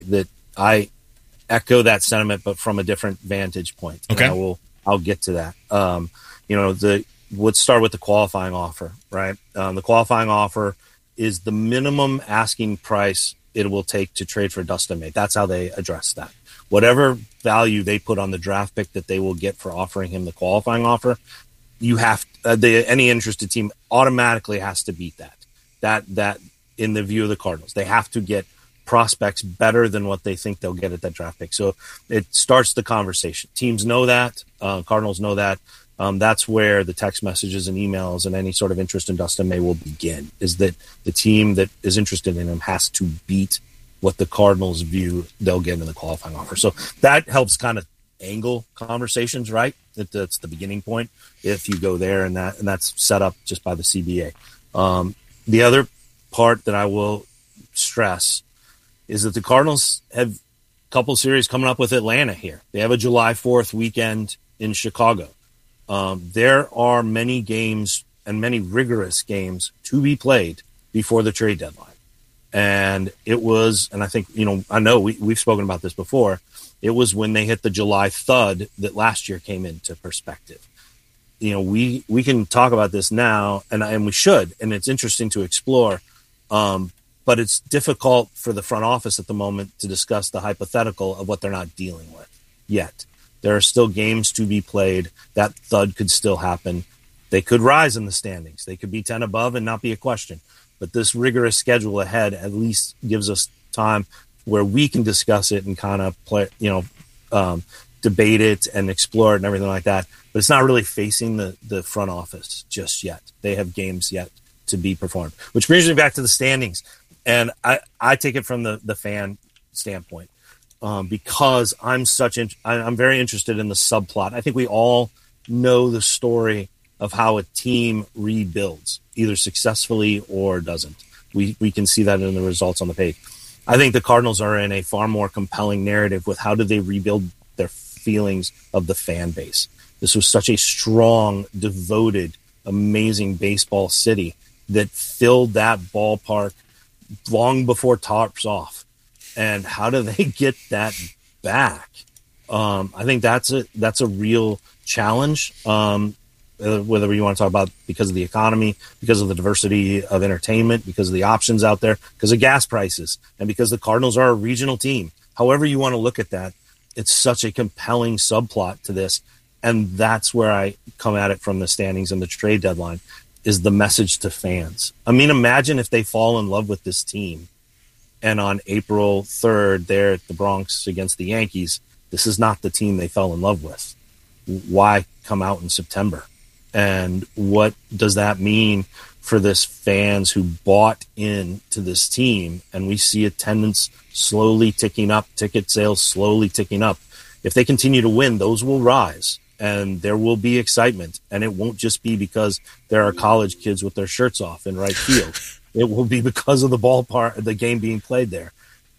that I echo that sentiment, but from a different vantage point. Okay. And I'll get to that. Let's start with the qualifying offer, right? The qualifying offer is the minimum asking price it will take to trade for Dustin May. That's how they address that. Whatever value they put on the draft pick that they will get for offering him the qualifying offer, you have any interested team automatically has to beat that. That in the view of the Cardinals, they have to get prospects better than what they think they'll get at that draft pick. So it starts the conversation. Teams know that. Cardinals know that. That's where the text messages and emails and any sort of interest in Dustin May will begin, is that the team that is interested in him has to beat what the Cardinals view they'll get in the qualifying offer. So that helps kind of angle conversations, right? That's the beginning point if you go there, and that's set up just by the CBA. The other part that I will stress is that the Cardinals have a couple series coming up with Atlanta here. They have a July 4th weekend in Chicago. There are many games and many rigorous games to be played before the trade deadline. And it was, and I think, I know we've spoken about this before. It was when they hit the July thud that last year came into perspective. We can talk about this now, and we should, and it's interesting to explore. But it's difficult for the front office at the moment to discuss the hypothetical of what they're not dealing with yet. There are still games to be played. That thud could still happen. They could rise in the standings. They could be 10 above and not be a question. But this rigorous schedule ahead at least gives us time where we can discuss it and kind of play, debate it and explore it and everything like that. But it's not really facing the front office just yet. They have games yet to be performed, which brings me back to the standings. And I take it from the fan standpoint because I'm very interested in the subplot. I think we all know the story of how a team rebuilds, either successfully or doesn't. We can see that in the results on the page. I think the Cardinals are in a far more compelling narrative with how do they rebuild their feelings of the fan base. This was such a strong, devoted, amazing baseball city that filled that ballpark long before tops off. And how do they get that back? I think that's a real challenge. Whether you want to talk about because of the economy, because of the diversity of entertainment, because of the options out there, because of gas prices, and because the Cardinals are a regional team. However you want to look at that, it's such a compelling subplot to this. And that's where I come at it from the standings and the trade deadline, is the message to fans. I mean, imagine if they fall in love with this team and on April 3rd there at the Bronx against the Yankees, this is not the team they fell in love with. Why come out in September? And what does that mean for this fans who bought into this team? And we see attendance slowly ticking up, ticket sales slowly ticking up. If they continue to win, those will rise. And there will be excitement. And it won't just be because there are college kids with their shirts off in right field. It will be because of the ballpark, the game being played there.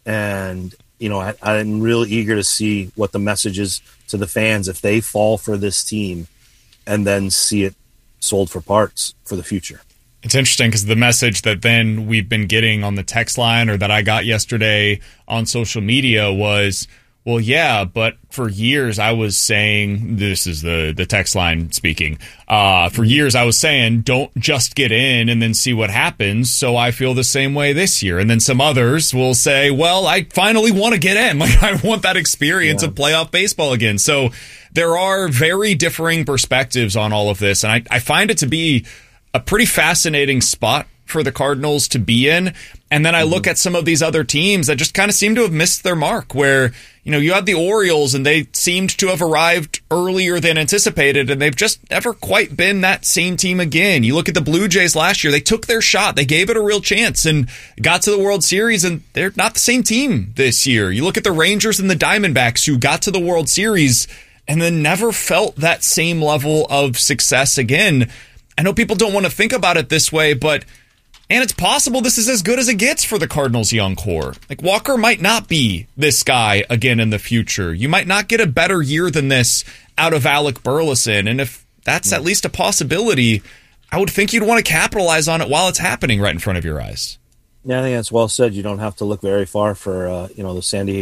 And, I'm really eager to see what the message is to the fans if they fall for this team and then see it sold for parts for the future. It's interesting because the message that then we've been getting on the text line, or that I got yesterday on social media, was, well, yeah, but for years I was saying, this is the text line speaking, for years I was saying, don't just get in and then see what happens, so I feel the same way this year. And then some others will say, well, I finally want to get in. Like, I want that experience of playoff baseball again. So there are very differing perspectives on all of this, and I find it to be a pretty fascinating spot for the Cardinals to be in. And then I look at some of these other teams that just kind of seem to have missed their mark, where, you had the Orioles and they seemed to have arrived earlier than anticipated, and they've just never quite been that same team again. You look at the Blue Jays last year, they took their shot, they gave it a real chance and got to the World Series, and they're not the same team this year. You look at the Rangers and the Diamondbacks, who got to the World Series and then never felt that same level of success again. I know people don't want to think about it this way, but and it's possible this is as good as it gets for the Cardinals' young core. Like, Walker might not be this guy again in the future. You might not get a better year than this out of Alec Burleson. And if that's at least a possibility, I would think you'd want to capitalize on it while it's happening right in front of your eyes. Yeah, I think that's well said. You don't have to look very far for the San Diego